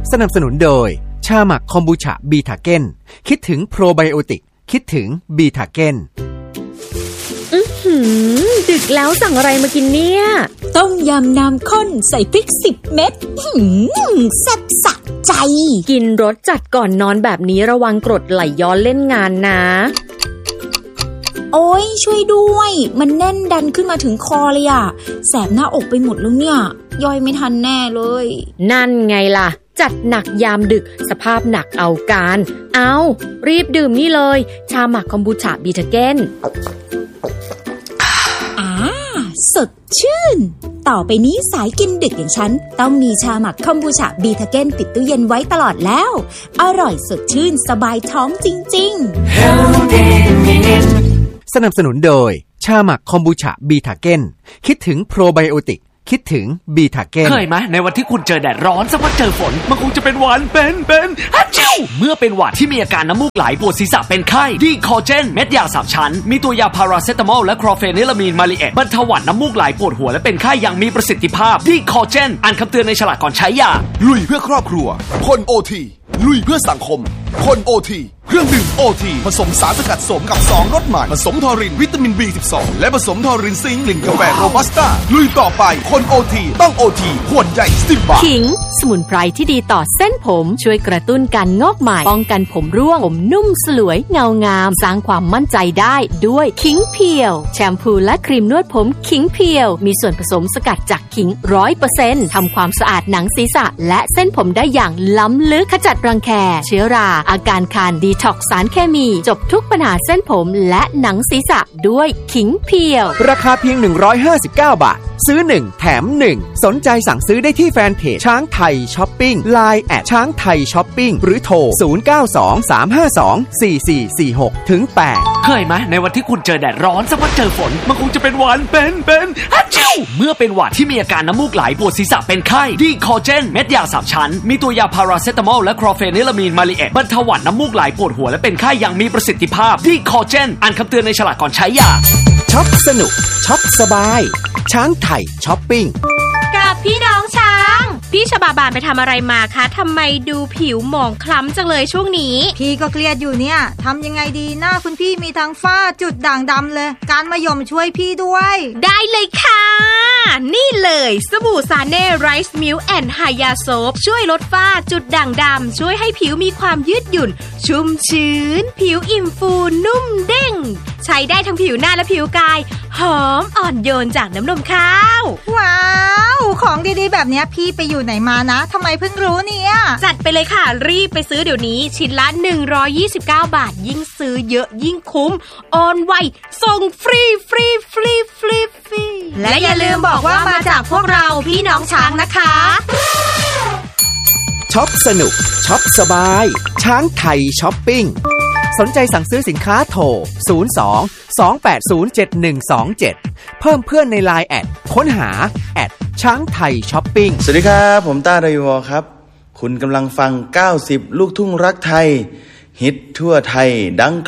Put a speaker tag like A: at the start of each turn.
A: สนับสนุนโดยชาหมักคอมบูชาบีทาเก้นคิดถึงโปรไบโอติกคิดถึงบีทาเก้น
B: ดึกแล้วสั่งอะไรมากินเนี่ย
C: ต้มยำน้ำข้นใส่พริก10 เม็ดแซ่บสะใจ
B: กินรสจัดก่อนนอนแบบนี้ระวังกรดไหลย้อนเล่นงานนะ
C: โอ้ยช่วยด้วยมันแน่นดันขึ้นมาถึงคอเลยอ่ะแสบหน้าอกไปหมดแล้วเนี่ยย่อยไม่ทันแน่เลย
B: นั่นไงล่ะจัดหนักยามดึกสภาพหนักเอาการเอารีบดื่มนี่เลยชาหมักคอมบูชาบีทาเก้น
C: สดชื่นต่อไปนี้สายกินดึกอย่างฉันต้องมีชาหมักคอมบูชาบีทาเก้นติดตู้เย็นไว้ตลอดแล้วอร่อยสดชื่นสบายท้องจริง
A: ๆสนับสนุนโดยชาหมักคอมบูชาบีทาเก้นคิดถึงโปรไบโอติกคิดถึงบีทาเก้น
D: เคยไหมในวันที่คุณเจอแดดร้อนสักวันเจอฝนมันคงจะเป็นหวัดเป็นฮัจจิวเมื่อเป็นหวัดที่มีอาการน้ำมูกไหลปวดศีรษะเป็นไข้ดีคอเจนเม็ดยา3 ชั้นมีตัวยาพาราเซตามอลและคลอเฟนิลามีนมาลิเอตบรรเทาหวัดน้ำมูกไหลปวดหัวและเป็นไข้อย่างมีประสิทธิภาพดีคอเจนอ่านคำเตือนในฉลากก่อนใช้ยา
E: ลุยเพื่อครอบครัวคนโอทีลุยเพื่อสังคมคนโอทีเครื่องดื่มโอทีผสมสารสกัดสมกับ2รสใหม่ผสมทอรินวิตามิน B12 และผสมทอรินซิงค์กลิ่นกาแฟโรบัสต้าลุยต่อไปคนโอทีต้องโอทีขวดใหญ่10 บาท
B: ขิงสมุนไพรที่ดีต่อเส้นผมช่วยกระตุ้นการงอกใหม่ป้องกันผมร่วงผมนุ่มสลวยเงางามสร้างความมั่นใจได้ด้วยขิงเพียวแชมพูและครีมนวดผมขิงเพียวมีส่วนผสมสกัดจากขิง 100% ทำความสะอาดหนังศีรษะและเส้นผมได้อย่างล้ำลึกขจัดรังแคเชื้อราอาการคันดีท็อกซ์สารเคมีจบทุกปัญหาเส้นผมและหนังศีรษะด้วยขิงเพียว
A: ราคาเพียง159 บาทซื้อ1แถม1สนใจสั่งซื้อได้ที่แฟนเพจช้างไทยช้อปปิ้ง LINE แอดช้างไทยช้อปปิ้งหรือโทร0923524446ถึง8
D: เคยไหมในวันที่คุณเจอแดดร้อนสักวันเจอฝนมันคงจะเป็นหวัดเป็นฮัจจิวเมื่อเป็นหวัดที่มีอาการน้ำมูกไหลปวดศีรษะเป็นไข้ดีคอเจนเม็ดยา3 ชั้นมีตัวยาพาราเซตามอลและคลอเฟนิลามีนมาลิเอตบรรเทาหวัดน้ำมูกไหลปวดหัวและเป็นไข้อย่างมีประสิทธิภาพดีคอเจนอ่านคำเตือนในฉลากก่อนใช้ยา
A: ช็อปสนุกช็อปสบายช้างไทยช้อปปิ้ง
F: กับพี่น้องช้างพี่ชบาบานไปทำอะไรมาคะทำไมดูผิวหมองคล้ำจังเลยช่วงนี้
G: พี่ก็เครียดอยู่เนี่ยทำยังไงดีหน้าคุณพี่มีทั้งฝ้าจุดด่างดำเลยการมะยมช่วยพี่ด้วย
F: ได้เลยค่ะนี่เลยสบู่ซาเน่ไรซ์มิลค์แอนด์ไฮยาโซฟช่วยลดฝ้าจุดด่างดำช่วยให้ผิวมีความยืดหยุ่นชุ่มชื้นผิวอิ่มฟูนุ่มเด้งใช้ได้ทั้งผิวหน้าและผิวกายหอมอ่อนโยนจากน้ำนมข้าว
G: ว้าวของดีๆแบบนี้พี่ไปอยู่ไหนมานะทำไมเพิ่งรู้เนี่ย
F: จัดไปเลยค่ะรีบไปซื้อเดี๋ยวนี้ชิ้นละ129 บาทยิ่งซื้อเยอะยิ่งคุ้มออนไวส่งฟรีและอย่าลืมบอกว่ามาจากพวกเราพี่น้องช้างนะคะ
A: ช็อปสนุกช็อปสบายช้างไทยช้อปปิ้งสนใจสั่งซื้อสินค้าโทร02-2807127เพิ่มเพื่อนใน LINE แอดค้นหาแอดช้างไทยช้อปปิ้ง
H: สวัสดีครับผมต้าไรวอครับคุณกำลังฟัง90ลูกทุ่งรักไทยฮิตทั่วไทยดังไก